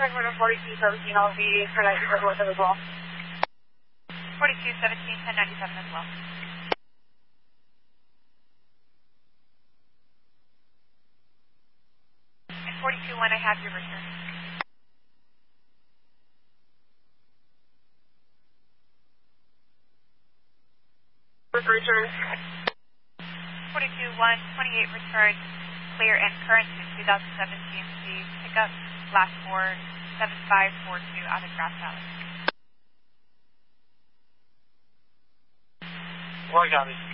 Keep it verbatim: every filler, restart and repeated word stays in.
forty-two seventeen, I'll be for ninety-seven with them as well. forty-two seventeen, ten ninety-seven as well. And forty-two one, I have your return. Return. forty-two one, twenty-eight return, clear and current to two thousand seven G M C, pickup, last four, seven five four two out of Grass Valley. Well, I got it.